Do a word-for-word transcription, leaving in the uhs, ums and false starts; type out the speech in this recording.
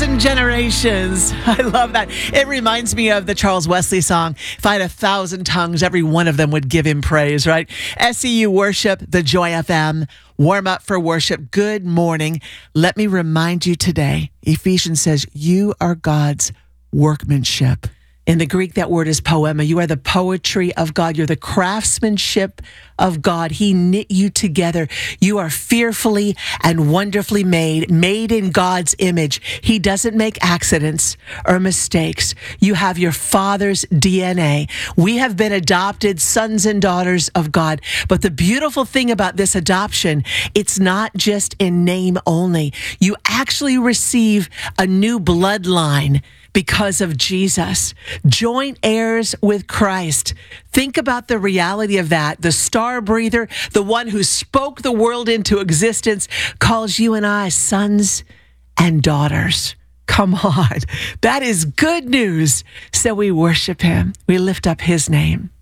thousand generations. I love that. It reminds me of the Charles Wesley song, if I had a thousand tongues, every one of them would give him praise, right? S E U Worship, the Joy F M, warm up for worship. Good morning. Let me remind you today, Ephesians says, you are God's workmanship. In the Greek, that word is poema. You are the poetry of God. You're the craftsmanship of God. He knit you together. You are fearfully and wonderfully made, made in God's image. He doesn't make accidents or mistakes. You have your Father's D N A. We have been adopted sons and daughters of God. But the beautiful thing about this adoption, it's not just in name only. You actually receive a new bloodline because of Jesus. Joint heirs with Christ. Think about the reality of that. The star breather, the one who spoke the world into existence, calls you and I sons and daughters. Come on. That is good news. So we worship him. We lift up his name.